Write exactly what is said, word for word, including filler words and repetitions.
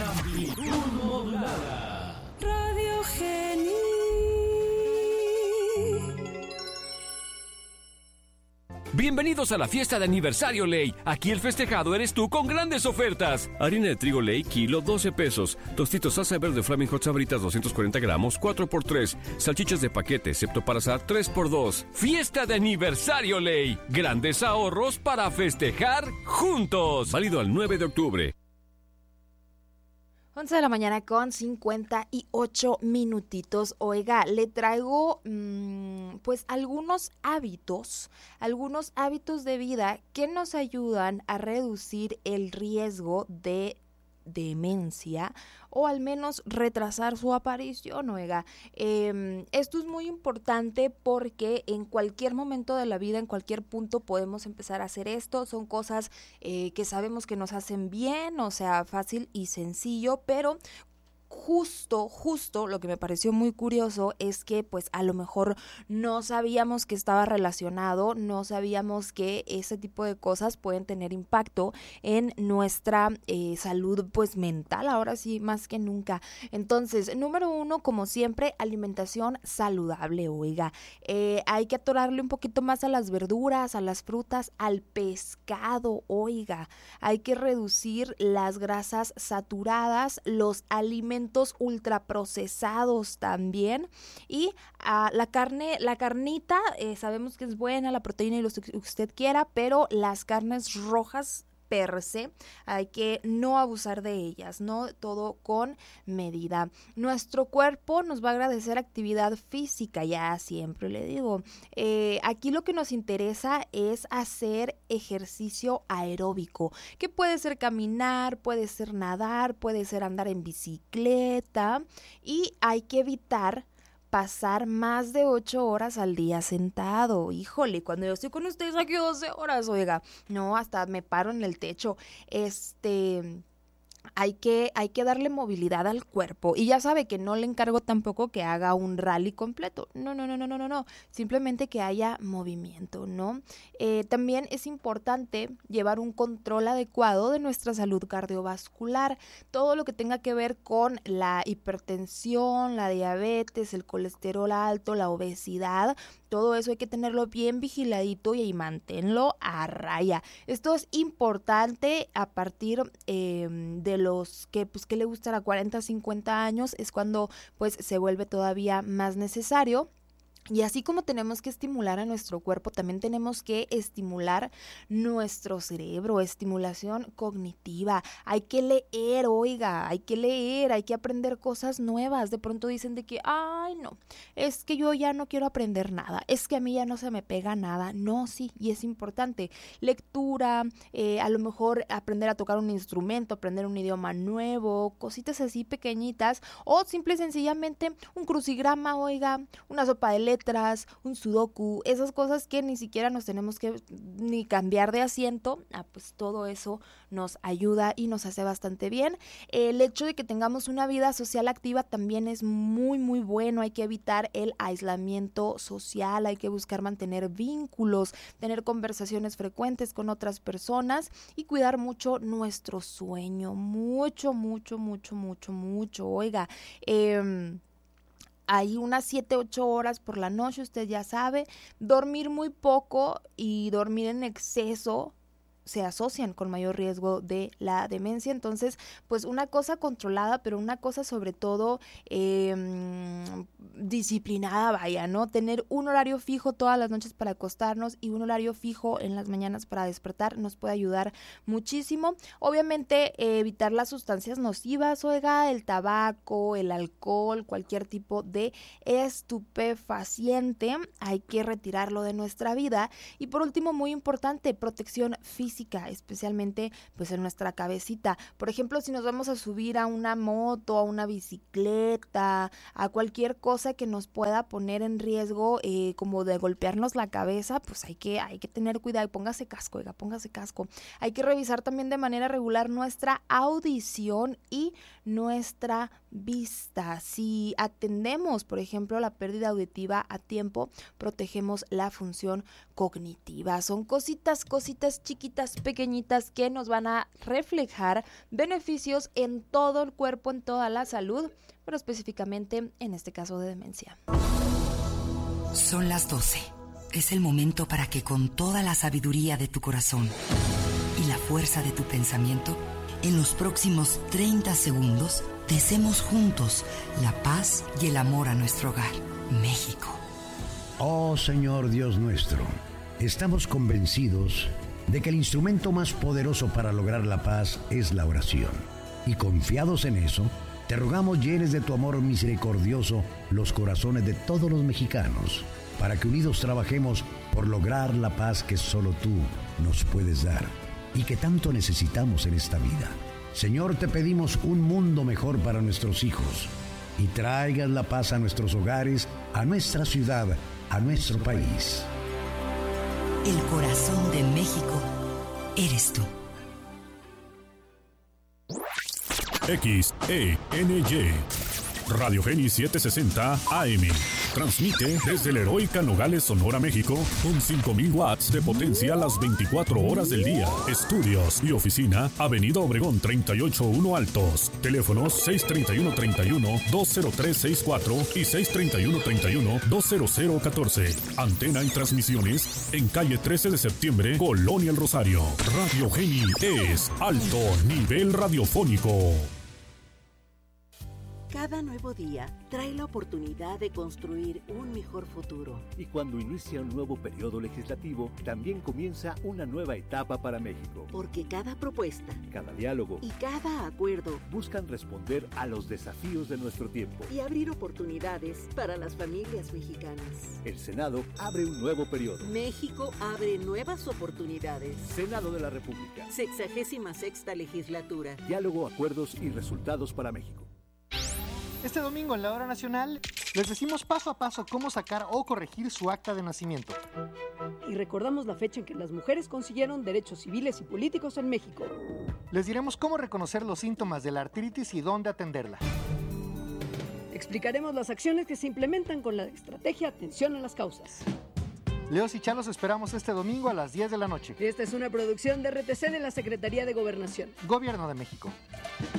Amplitud modulada. Radio Geni. Bienvenidos a la fiesta de aniversario Ley. Aquí el festejado eres tú con grandes ofertas. Harina de trigo Ley, kilo, doce pesos. Tostitos salsa verde Flaming Hot Sabritas, doscientos cuarenta gramos, cuatro por tres. Salchichas de paquete, excepto para asar, tres por dos. Fiesta de aniversario Ley. Grandes ahorros para festejar juntos. Válido al nueve de octubre. once de la mañana con cincuenta y ocho minutitos. Oiga, le traigo mmm, pues algunos hábitos, algunos hábitos de vida que nos ayudan a reducir el riesgo de demencia o al menos retrasar su aparición. Oiga, eh, esto es muy importante porque en cualquier momento de la vida, en cualquier punto podemos empezar a hacer esto. Son cosas eh, que sabemos que nos hacen bien, o sea, fácil y sencillo, pero Justo, justo lo que me pareció muy curioso es que pues a lo mejor no sabíamos que estaba relacionado, no sabíamos que ese tipo de cosas pueden tener impacto en nuestra eh, salud pues mental, ahora sí más que nunca. Entonces, número uno, como siempre, alimentación saludable, oiga. Eh, hay que atorarle un poquito más a las verduras, a las frutas, al pescado, oiga. Hay que reducir las grasas saturadas, los alimentos ultraprocesados también, y uh, la carne, la carnita, eh, sabemos que es buena, la proteína y lo que usted quiera, pero las carnes rojas per se, hay que no abusar de ellas, ¿no? Todo con medida. Nuestro cuerpo nos va a agradecer actividad física, ya siempre le digo. Eh, aquí lo que nos interesa es hacer ejercicio aeróbico, que puede ser caminar, puede ser nadar, puede ser andar en bicicleta, y hay que evitar pasar más de ocho horas al día sentado. Híjole, cuando yo estoy con ustedes aquí doce horas, oiga, no, hasta me paro en el techo. Este... Hay que, hay que darle movilidad al cuerpo, y ya sabe que no le encargo tampoco que haga un rally completo, no, no, no, no, no, no, no. Simplemente que haya movimiento, ¿no? Eh, también es importante llevar un control adecuado de nuestra salud cardiovascular, todo lo que tenga que ver con la hipertensión, la diabetes, el colesterol alto, la obesidad, todo eso hay que tenerlo bien vigiladito y manténlo a raya. Esto es importante a partir eh, de los que, pues, que le gustan a cuarenta, cincuenta años, es cuando pues se vuelve todavía más necesario. Y así como tenemos que estimular a nuestro cuerpo, también tenemos que estimular nuestro cerebro, estimulación cognitiva. Hay que leer, oiga, hay que leer, hay que aprender cosas nuevas. De pronto dicen de que, ay, no, es que yo ya no quiero aprender nada, es que a mí ya no se me pega nada. No, sí, y es importante. Lectura, eh, a lo mejor aprender a tocar un instrumento, aprender un idioma nuevo, cositas así pequeñitas, o simple y sencillamente un crucigrama, oiga, una sopa de letras, letras, un sudoku, esas cosas que ni siquiera nos tenemos que ni cambiar de asiento. Ah, pues todo eso nos ayuda y nos hace bastante bien. El hecho de que tengamos una vida social activa también es muy muy bueno. Hay que evitar el aislamiento social, hay que buscar mantener vínculos, tener conversaciones frecuentes con otras personas y cuidar mucho nuestro sueño, mucho, mucho, mucho, mucho, mucho. Oiga, eh, hay unas siete, ocho horas por la noche, usted ya sabe. Dormir muy poco y dormir en exceso se asocian con mayor riesgo de la demencia. Entonces, pues una cosa controlada, pero una cosa sobre todo eh, disciplinada, vaya, ¿no? Tener un horario fijo todas las noches para acostarnos y un horario fijo en las mañanas para despertar nos puede ayudar muchísimo. Obviamente, eh, evitar las sustancias nocivas, oiga, el tabaco, el alcohol, cualquier tipo de estupefaciente, hay que retirarlo de nuestra vida. Y por último, muy importante, protección física, especialmente pues en nuestra cabecita. Por ejemplo, si nos vamos a subir a una moto, a una bicicleta, a cualquier cosa que nos pueda poner en riesgo, eh, como de golpearnos la cabeza, pues hay que, hay que tener cuidado. Póngase casco, oiga, póngase casco. Hay que revisar también de manera regular nuestra audición y nuestra vista. Si atendemos, por ejemplo, la pérdida auditiva a tiempo, protegemos la función cognitiva. Son cositas, cositas chiquitas cositas pequeñitas que nos van a reflejar beneficios en todo el cuerpo, en toda la salud, pero específicamente en este caso de demencia. Son las doce. Es el momento para que con toda la sabiduría de tu corazón y la fuerza de tu pensamiento, en los próximos treinta segundos, deseemos juntos la paz y el amor a nuestro hogar, México. Oh Señor Dios nuestro, estamos convencidos de que el instrumento más poderoso para lograr la paz es la oración. Y confiados en eso, te rogamos llenes de tu amor misericordioso los corazones de todos los mexicanos, para que unidos trabajemos por lograr la paz que solo tú nos puedes dar y que tanto necesitamos en esta vida. Señor, te pedimos un mundo mejor para nuestros hijos y traigas la paz a nuestros hogares, a nuestra ciudad, a nuestro país. El corazón de México eres tú. X E N Y Radio Génis setecientos sesenta A M. Transmite desde la heroica Nogales, Sonora, México, con cinco mil watts de potencia las veinticuatro horas del día. Estudios y oficina, Avenida Obregón treinta y ocho uno Altos. Teléfonos seis treinta y uno treinta y uno dos cero tres sesenta y cuatro y seis treinta y uno treinta y uno dos cero cero catorce. Antena y transmisiones en calle trece de septiembre, Colonia El Rosario. Radio Geni es alto nivel radiofónico. Cada nuevo día trae la oportunidad de construir un mejor futuro. Y cuando inicia un nuevo periodo legislativo, también comienza una nueva etapa para México. Porque cada propuesta, cada diálogo y cada acuerdo buscan responder a los desafíos de nuestro tiempo y abrir oportunidades para las familias mexicanas. El Senado abre un nuevo periodo. México abre nuevas oportunidades. Senado de la República. Sexagésima sexta legislatura. Diálogo, acuerdos y resultados para México. Este domingo en la Hora Nacional les decimos paso a paso cómo sacar o corregir su acta de nacimiento. Y recordamos la fecha en que las mujeres consiguieron derechos civiles y políticos en México. Les diremos cómo reconocer los síntomas de la artritis y dónde atenderla. Explicaremos las acciones que se implementan con la estrategia Atención a las Causas. Leos y Chalos esperamos este domingo a las diez de la noche. Esta es una producción de R T C de la Secretaría de Gobernación. Gobierno de México.